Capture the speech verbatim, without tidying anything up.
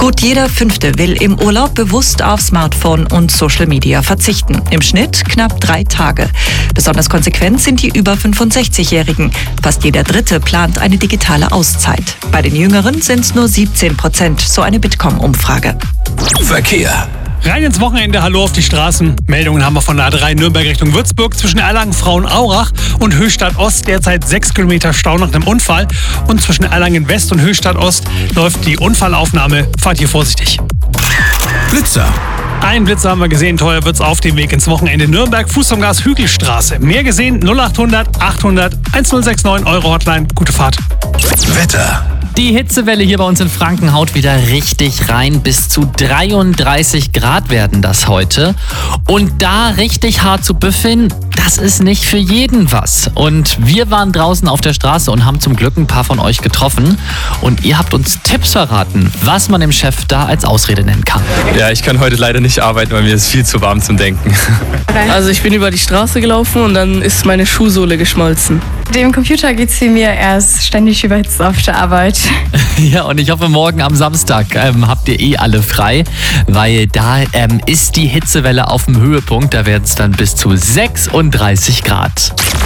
Gut jeder Fünfte will im Urlaub bewusst auf Smartphone und Social Media verzichten. Im Schnitt knapp drei Tage. Besonders konsequent sind die über fünfundsechzigjährigen. Fast jeder Dritte plant eine digitale Auszeit. Bei den Jüngeren sind es nur siebzehn Prozent, so eine Bitkom-Umfrage. Verkehr. Rein ins Wochenende, hallo auf die Straßen. Meldungen haben wir von der A drei Nürnberg Richtung Würzburg zwischen Erlangen, Frauenaurach und Höchstadt Ost derzeit sechs Kilometer Stau nach einem Unfall. Und zwischen Erlangen West und Höchstadt Ost läuft die Unfallaufnahme. Fahrt hier vorsichtig. Blitzer. Ein Blitzer haben wir gesehen, teuer wird's auf dem Weg ins Wochenende. Nürnberg, Fuß zum Gas, Hügelstraße. Mehr gesehen, null acht hundert achthundert1069 Euro Hotline. Gute Fahrt. Wetter. Die Hitzewelle hier bei uns in Franken haut wieder richtig rein. Bis zu dreiunddreißig Grad werden das heute. Und da richtig hart zu büffeln, das ist nicht für jeden was. Und wir waren draußen auf der Straße und haben zum Glück ein paar von euch getroffen. Und ihr habt uns Tipps verraten, was man dem Chef da als Ausrede nennen kann. Ja, ich kann heute leider nicht arbeiten, weil mir ist viel zu warm zum Denken. Also ich bin über die Straße gelaufen und dann ist meine Schuhsohle geschmolzen. Dem Computer geht's wie mir, er ist ständig überhitzt auf der Arbeit. Ja, und ich hoffe, morgen am Samstag ähm, habt ihr eh alle frei, weil da ähm, ist die Hitzewelle auf dem Höhepunkt. Da werden es dann bis zu sechsunddreißig Grad.